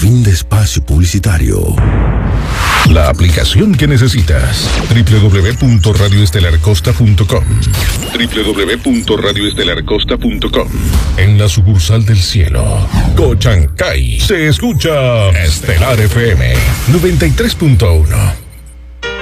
Fin de espacio publicitario. La aplicación que necesitas. www.radioestelarcosta.com. www.radioestelarcosta.com. En la sucursal del cielo, Cochancay, se escucha Estelar FM 93.1.